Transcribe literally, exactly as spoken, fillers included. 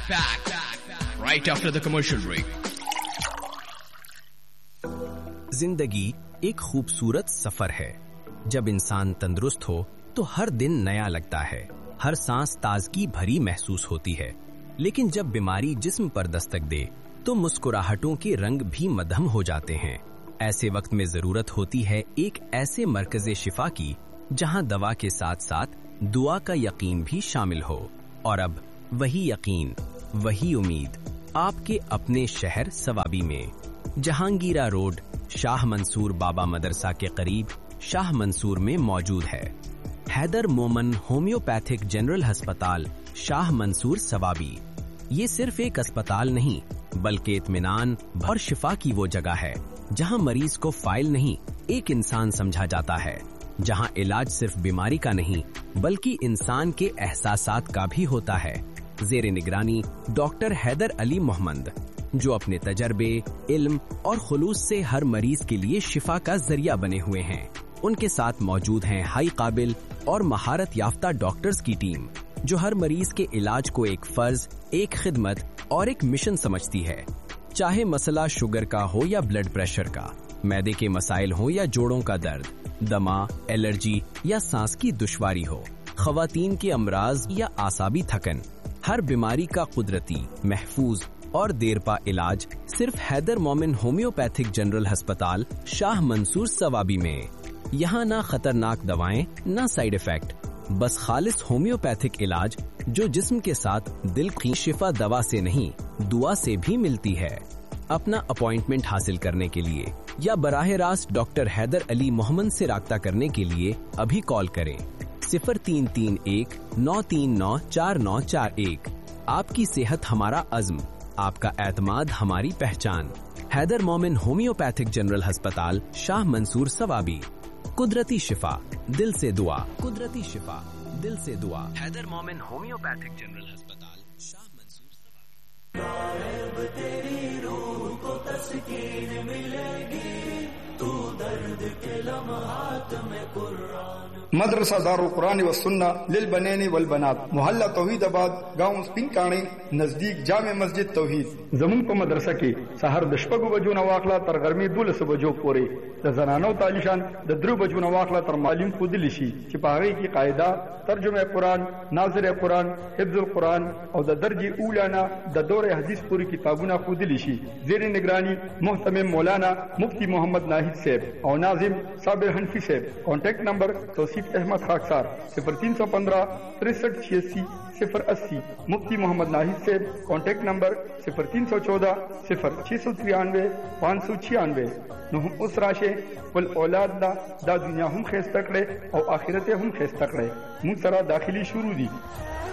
back right after the commercial break. जिंदगी एक खूबसूरत सफर है. जब इंसान तंदुरुस्त हो तो हर दिन नया लगता है, हर सांस ताजगी भरी महसूस होती है. लेकिन जब बीमारी जिस्म पर दस्तक दे तो मुस्कुराहटों के रंग भी मध्यम हो जाते हैं. ऐसे वक्त में जरूरत होती है एक ऐसे मरकज़े शिफा की जहां दवा के साथ साथ दुआ का यकीन भी शामिल हो. और अब वही यकीन, वही उम्मीद आपके अपने शहर सवाबी में, जहांगीरा रोड, शाह मंसूर बाबा मदरसा के करीब शाह मंसूर में मौजूद है. हैदर मोमन होम्योपैथिक जनरल अस्पताल, शाह मंसूर सवाबी. ये सिर्फ एक अस्पताल नहीं बल्कि इत्मीनान और शिफा की वो जगह है जहां मरीज को फाइल नहीं एक इंसान समझा जाता है, जहां इलाज सिर्फ बीमारी का नहीं बल्कि इंसान के एहसासात का भी होता है. जेर निगरानी डॉक्टर हैदर अली मोहम्मद, जो अपने तजर्बे, इल्म और खुलूस से हर मरीज के लिए शिफा का जरिया बने हुए हैं. उनके साथ मौजूद हैं हाई काबिल और महारत याफ्ता डॉक्टर्स की टीम, जो हर मरीज के इलाज को एक फर्ज, एक खिदमत और एक मिशन समझती है. चाहे मसला शुगर का हो या ब्लड प्रेशर का, मैदे के मसाइल हो या जोड़ों का दर्द, दमा, एलर्जी या सांस की दुश्वारी हो, खवातीन के अमराज या आसाबी थकन, हर बीमारी का कुदरती, महफूज और देरपा इलाज सिर्फ हैदर मोमिन होम्योपैथिक जनरल अस्पताल, शाह मंसूर सवाबी में. यहाँ ना खतरनाक दवाएं, ना साइड इफेक्ट, बस खालिस होम्योपैथिक इलाज जो जिस्म के साथ दिल की शिफा दवा से नहीं दुआ से भी मिलती है. अपना अपॉइंटमेंट हासिल करने के लिए या बराह रास्त डॉक्टर हैदर अली मोहम्मद से राब्ता करने के लिए अभी कॉल करें सिफर तीन तीन एक नौ तीन नौ चार नौ चार एक. आपकी सेहत हमारा अज़्म, आपका एतमाद हमारी पहचान. हैदर मोमिन होम्योपैथिक जनरल अस्पताल, शाह मंसूर सवाबी. कुदरती शिफा, दिल से दुआ. कुदरती शिफा, दिल से दुआ. हैदर मोमिन होम्योपैथिक जनरल अस्पताल, शाह मंसूर सवाबी. तेरी रूह को तस्कीन मिलेगी, तू दर्द के लम्हात में कुरान. मदरसा दारुल कुरान व सुन्ना लिल बनैनी वल बनात, मोहल्ला तौहीदाबाद, गांव पिंकाणी, नजदीक जामे मस्जिद तौहीद. जमुन को मदरसा के सहर د شپږو بجو نه واخله تر غرمې دولس بجو پورې د زنانو تعلیشان د درو بجو نه واخله تر معلم خودلی شي چې په هغه کې قاعده، ترجمه قرآن، ناظر قرآن، حفظ القرآن او د درجه اولی نه د دور حدیث پوری کتابونه خودلی شي. زیر نگرانی محتمم مولانا مفتی محمد ناهید صاحب او ناظم صابر حنفی صاحب. کانٹیکٹ نمبر توصیف احمد خاکسار صفر تین سو پندرہ تریسٹھ چھیاسی صفر اسی. مفتی محمد ناہید صاحب کانٹیکٹ نمبر صفر تین سو چودہ صفر چھ سو ترانوے پانچ سو چھیانوے. نو هم اس راشه ول اولاد دا دا دنیا هم خیسته کړي او آخرت هم خیسته کړي. موږ سره داخلي شروع دي.